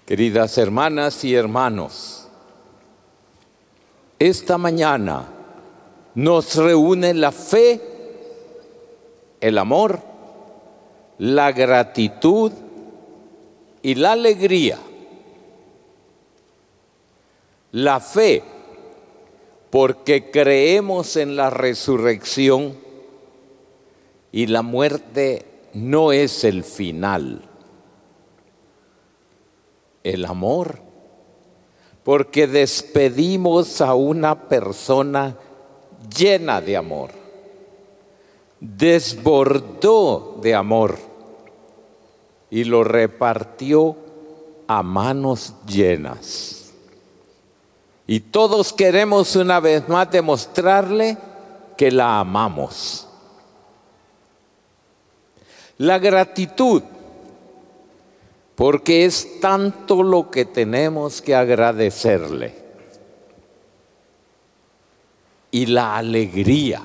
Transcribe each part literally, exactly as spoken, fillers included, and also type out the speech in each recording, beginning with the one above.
Queridas hermanas y hermanos, esta mañana nos reúne la fe, el amor, la gratitud y la alegría. La fe, porque creemos en la resurrección y la muerte no es el final. El amor, porque despedimos a una persona llena de amor, desbordó de amor y lo repartió a manos llenas. Y todos queremos una vez más demostrarle que la amamos. La gratitud, porque es tanto lo que tenemos que agradecerle. Y la alegría,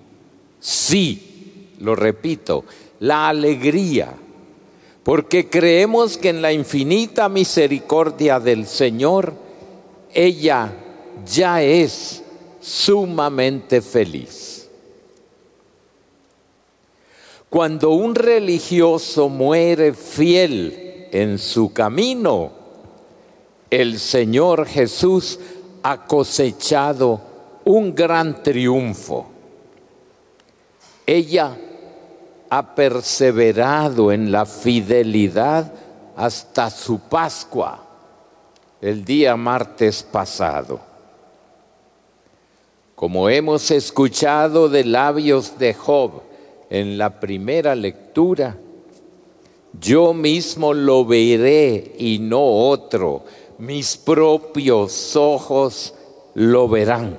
sí, lo repito, la alegría, porque creemos que en la infinita misericordia del Señor, ella ya es sumamente feliz. Cuando un religioso muere fiel en su camino, el Señor Jesús ha cosechado un gran triunfo. Ella ha perseverado en la fidelidad hasta su Pascua, el día martes pasado. Como hemos escuchado de labios de Job en la primera lectura, yo mismo lo veré y no otro, mis propios ojos lo verán.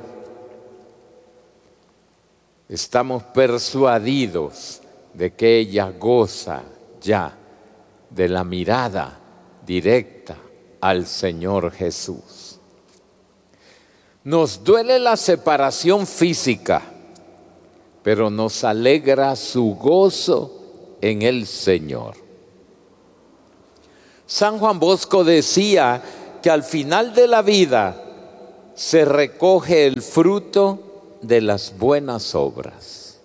Estamos persuadidos de que ella goza ya de la mirada directa al Señor Jesús. Nos duele la separación física, pero nos alegra su gozo en el Señor. San Juan Bosco decía que al final de la vida se recoge el fruto de las buenas obras.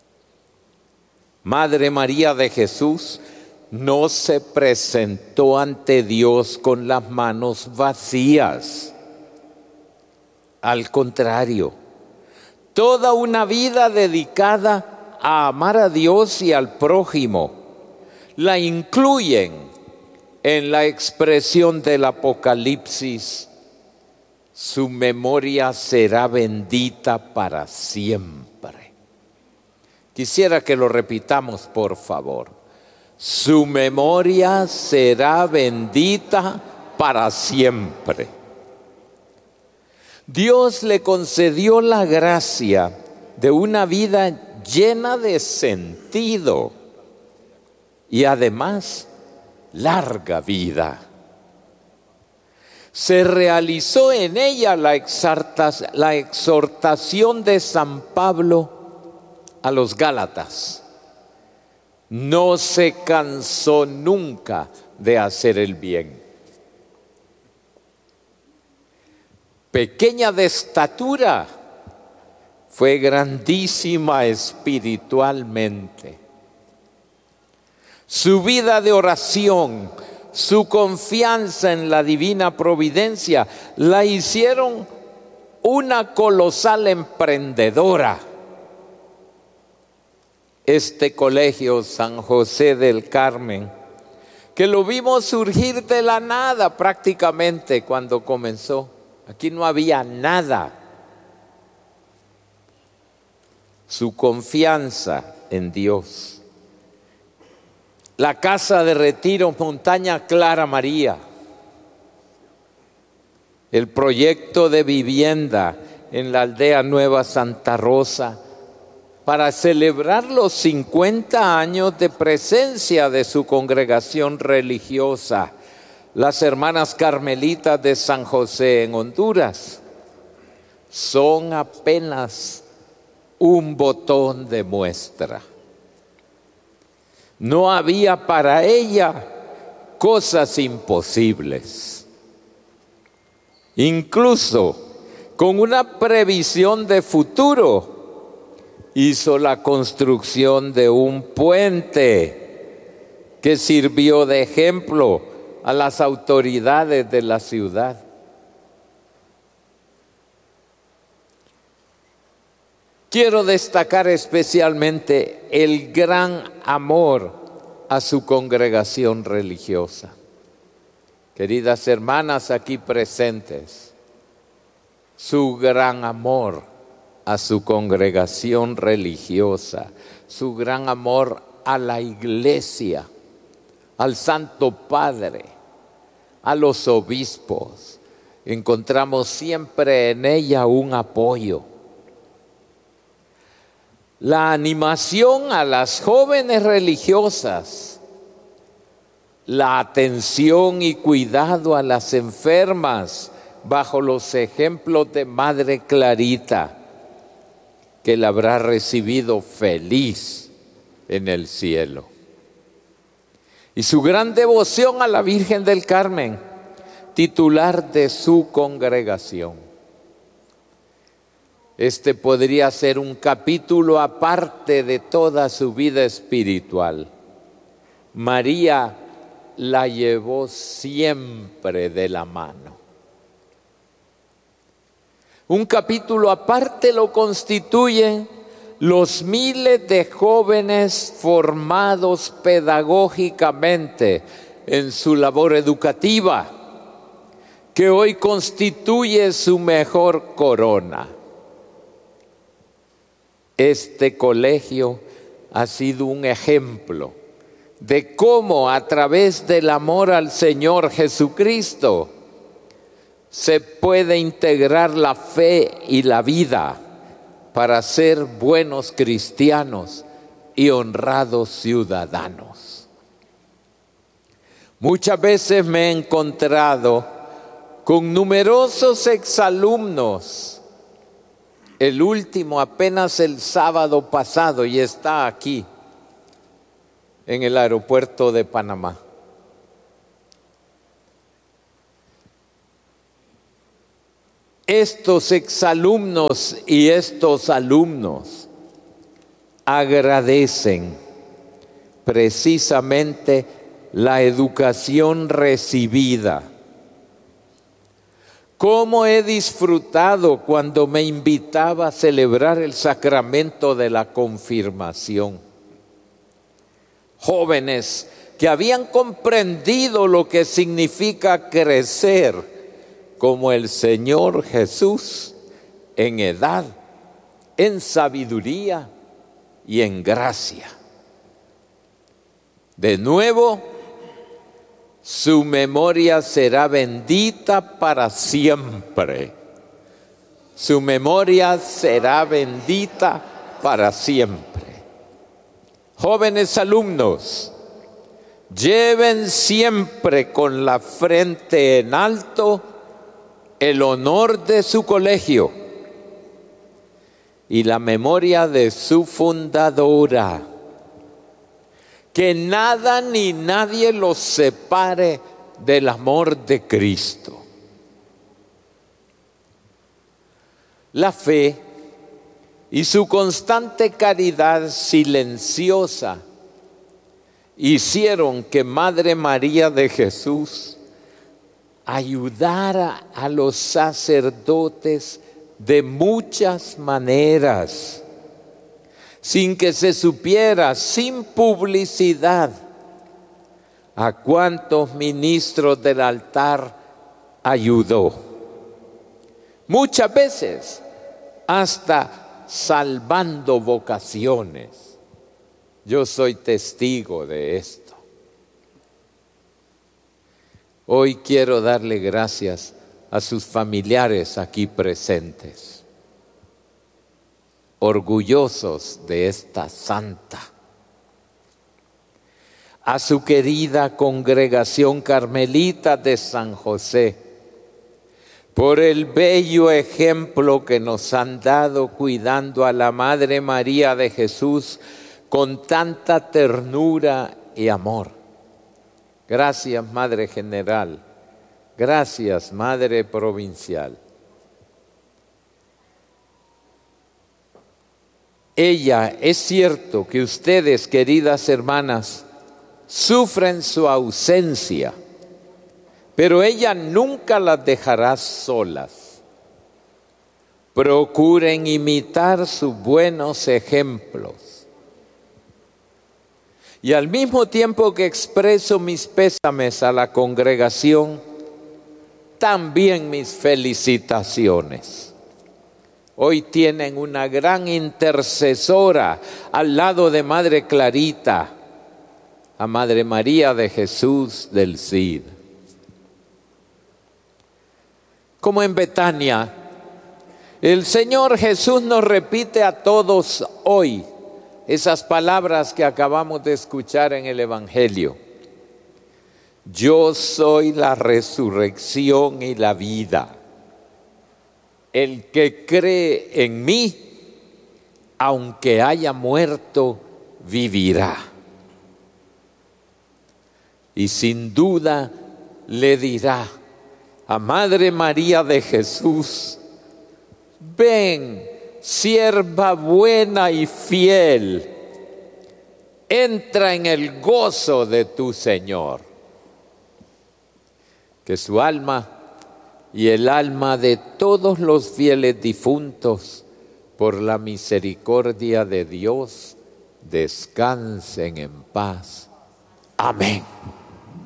Madre María de Jesús no se presentó ante Dios con las manos vacías. Al contrario, toda una vida dedicada a amar a Dios y al prójimo la incluyen en la expresión del Apocalipsis: su memoria será bendita para siempre. Quisiera que lo repitamos, por favor. Su memoria será bendita para siempre. Dios le concedió la gracia de una vida llena de sentido y además larga vida. Se realizó en ella la exhortación de San Pablo a los Gálatas. No se cansó nunca de hacer el bien. Pequeña de estatura, fue grandísima espiritualmente. Su vida de oración, su confianza en la divina providencia, la hicieron una colosal emprendedora. Este colegio San José del Carmen, que lo vimos surgir de la nada prácticamente cuando comenzó. Aquí no había nada. Su confianza en Dios. La casa de retiro Montaña Clara María. El proyecto de vivienda en la aldea Nueva Santa Rosa para celebrar los cincuenta años de presencia de su congregación religiosa, las hermanas carmelitas de San José en Honduras. Son apenas un botón de muestra. No había para ella cosas imposibles. Incluso con una previsión de futuro, hizo la construcción de un puente que sirvió de ejemplo a las autoridades de la ciudad. Quiero destacar especialmente el gran amor a su congregación religiosa. Queridas hermanas aquí presentes, su gran amor a su congregación religiosa, su gran amor a la iglesia, al Santo Padre, a los obispos. Encontramos siempre en ella un apoyo. La animación a las jóvenes religiosas, la atención y cuidado a las enfermas bajo los ejemplos de Madre Clarita, que la habrá recibido feliz en el cielo. Y su gran devoción a la Virgen del Carmen, titular de su congregación. Este podría ser un capítulo aparte de toda su vida espiritual. María la llevó siempre de la mano. Un capítulo aparte lo constituyen los miles de jóvenes formados pedagógicamente en su labor educativa, que hoy constituye su mejor corona. Este colegio ha sido un ejemplo de cómo a través del amor al Señor Jesucristo se puede integrar la fe y la vida para ser buenos cristianos y honrados ciudadanos. Muchas veces me he encontrado con numerosos exalumnos. El último apenas el sábado pasado y está aquí en el aeropuerto de Panamá. Estos exalumnos y estos alumnos agradecen precisamente la educación recibida. ¿Cómo he disfrutado cuando me invitaba a celebrar el sacramento de la confirmación? Jóvenes que habían comprendido lo que significa crecer como el Señor Jesús en edad, en sabiduría y en gracia. De nuevo, su memoria será bendita para siempre. Su memoria será bendita para siempre. Jóvenes alumnos, lleven siempre con la frente en alto el honor de su colegio y la memoria de su fundadora. Que nada ni nadie los separe del amor de Cristo. La fe y su constante caridad silenciosa hicieron que Madre María de Jesús ayudara a los sacerdotes de muchas maneras, sin que se supiera, sin publicidad, a cuántos ministros del altar ayudó. Muchas veces hasta salvando vocaciones. Yo soy testigo de esto. Hoy quiero darle gracias a sus familiares aquí presentes, orgullosos de esta santa. A su querida congregación carmelita de San José, por el bello ejemplo que nos han dado cuidando a la Madre María de Jesús con tanta ternura y amor. Gracias, Madre General. Gracias, Madre Provincial. Ella, es cierto que ustedes, queridas hermanas, sufren su ausencia, pero ella nunca las dejará solas. Procuren imitar sus buenos ejemplos. Y al mismo tiempo que expreso mis pésames a la congregación, también mis felicitaciones. Hoy tienen una gran intercesora al lado de Madre Clarita, a Madre María de Jesús del Cid. Como en Betania, el Señor Jesús nos repite a todos hoy esas palabras que acabamos de escuchar en el Evangelio. Yo soy la resurrección y la vida. El que cree en mí, aunque haya muerto, vivirá. Y sin duda le dirá a Madre María de Jesús: ven, sierva buena y fiel, entra en el gozo de tu Señor. Que su alma y el alma de todos los fieles difuntos, por la misericordia de Dios, descansen en paz. Amén.